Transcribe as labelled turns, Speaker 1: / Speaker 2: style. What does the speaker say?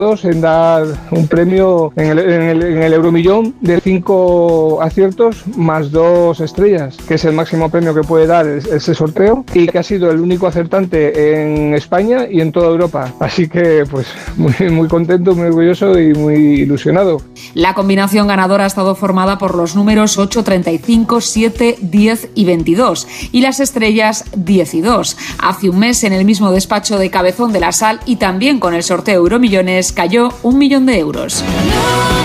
Speaker 1: en dar un premio en el Euromillón de 5 aciertos más 2 estrellas, que es el máximo premio que puede dar ese sorteo, y que ha sido el único acertante en España y en toda Europa. Así que pues muy contento, muy orgulloso y muy ilusionado.
Speaker 2: La combinación ganadora ha estado formada por los números 8, 35, 7, 10 y 22 y las estrellas 10 y 2. Hace un mes, en el mismo despacho de Cabezón de la Sal y también con el sorteo Euromillones, cayó 1 millón de euros.